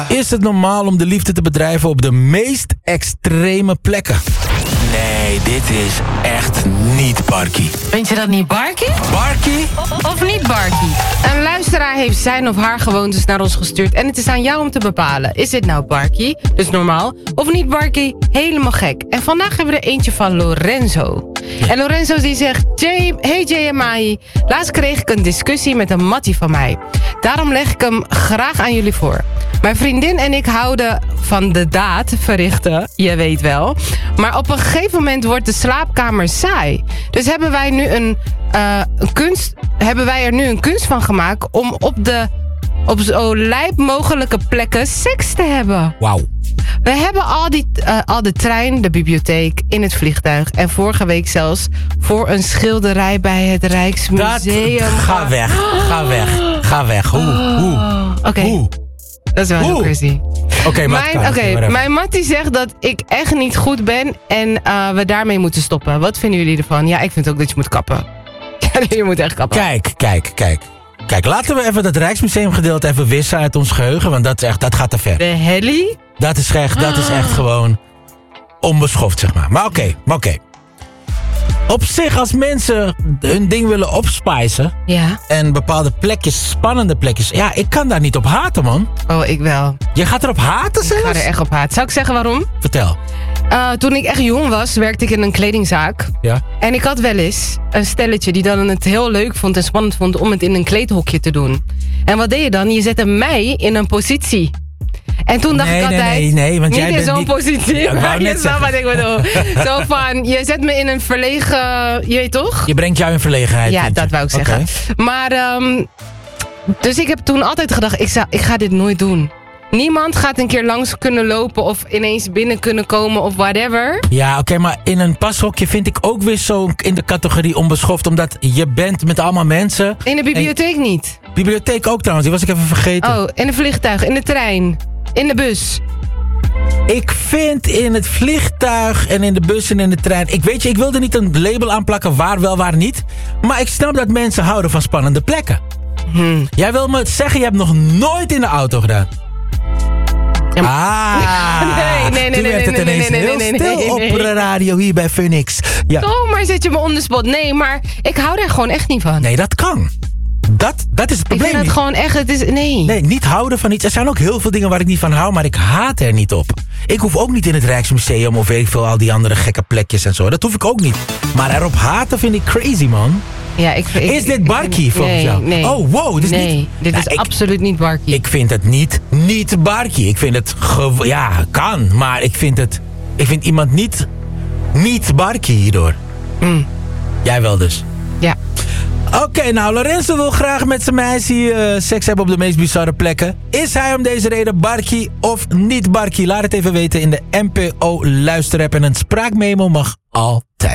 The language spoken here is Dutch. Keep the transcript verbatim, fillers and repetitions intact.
Is het normaal om de liefde te bedrijven op de meest extreme plekken? Nee, dit is echt niet Barkie. Vind je dat niet Barkie? Barkie? Of, of niet Barkie? Een luisteraar heeft zijn of haar gewoontes naar ons gestuurd en het is aan jou om te bepalen. Is dit nou Barkie, dus normaal, of niet Barkie, helemaal gek? En vandaag hebben we er eentje van Lorenzo. En Lorenzo die zegt, Jay, hey Jay en Mai, laatst kreeg ik een discussie met een mattie van mij. Daarom leg ik hem graag aan jullie voor. Mijn vriendin en ik houden van de daad verrichten, je weet wel. Maar op een gegeven moment wordt de slaapkamer saai. Dus hebben wij, nu een, uh, een kunst, hebben wij er nu een kunst van gemaakt om op, de, op zo lijp mogelijke plekken seks te hebben. Wauw. We hebben al, die, uh, al de trein, de bibliotheek, in het vliegtuig. En vorige week zelfs voor een schilderij bij het Rijksmuseum. Dat, ga weg, ga weg, ga weg. Hoe, hoe, Oké. Okay. Dat is wel heel crazy. Oké, okay, maar mijn, okay, mijn mattie zegt dat ik echt niet goed ben en uh, we daarmee moeten stoppen. Wat vinden jullie ervan? Ja, ik vind ook dat je moet kappen. Ja, je moet echt kappen. Kijk, kijk, kijk. Kijk, laten we even dat Rijksmuseum gedeelte even wissen uit ons geheugen, want dat, is echt, dat gaat te ver. De heli? Dat is echt, dat is echt gewoon onbeschoft, zeg maar. Maar oké, okay, maar oké. Okay. Op zich, als mensen hun ding willen opspicen, ja, en bepaalde plekjes, spannende plekjes, ja, ik kan daar niet op haten, man. Oh, ik wel. Je gaat erop haten zelfs? Ik ga er echt op haten. Zou ik zeggen waarom? Vertel. Uh, toen ik echt jong was, werkte ik in een kledingzaak. Ja. En ik had wel eens een stelletje die dan het heel leuk vond en spannend vond om het in een kleedhokje te doen. En wat deed je dan? Je zette mij in een positie. En toen dacht nee, ik altijd, nee, nee, nee, want niet jij in bent zo'n niet... positie, ja, maar je snapt wat ik bedoel. Zo van, je zet me in een verlegen, je weet toch? Je brengt jou in verlegenheid. Ja, dat wou ik zeggen. Okay. Maar, um, dus ik heb toen altijd gedacht, ik, zou, ik ga dit nooit doen. Niemand gaat een keer langs kunnen lopen of ineens binnen kunnen komen of whatever. Ja, oké, okay, maar in een pashokje vind ik ook weer zo in de categorie onbeschoft. Omdat je bent met allemaal mensen. In de bibliotheek en... niet. Bibliotheek ook trouwens, die was ik even vergeten. Oh, in een vliegtuig, in de trein, in de bus. Ik vind in het vliegtuig en in de bus en in de trein... Ik weet je, ik wilde niet een label aanplakken waar wel, waar niet. Maar ik snap dat mensen houden van spannende plekken. Hmm. Jij wil me zeggen, je hebt nog nooit in de auto gedaan. Ja, ah, nee, nee, nee, toen nee, werd het nee, ineens nee, nee, heel nee, nee, stil nee, nee, op de radio hier bij Phoenix. Ja. Oh, maar zet je me on the spot. Nee, maar ik hou daar gewoon echt niet van. Nee, dat kan. Dat, dat is het probleem. Ik vind het gewoon echt, het is, nee. Nee, niet houden van iets. Er zijn ook heel veel dingen waar ik niet van hou, maar ik haat er niet op. Ik hoef ook niet in het Rijksmuseum of weet ik veel, al die andere gekke plekjes en zo. Dat hoef ik ook niet. Maar erop haten vind ik crazy, man. Ja, ik, ik, is dit Barkie volgens nee, jou? Nee, oh, wow. Dit is nee, niet, dit is ja, ik, absoluut niet Barkie. Ik vind het niet, niet Barkie. Ik vind het, gew- ja, kan. Maar ik vind het, ik vind iemand niet, niet Barkie hierdoor. Mm. Jij wel dus? Ja. Oké, okay, nou, Lorenzo wil graag met zijn meisje uh, seks hebben op de meest bizarre plekken. Is hij om deze reden Barkie of niet Barkie? Laat het even weten in de N P O luisterapp en een spraakmemo mag altijd.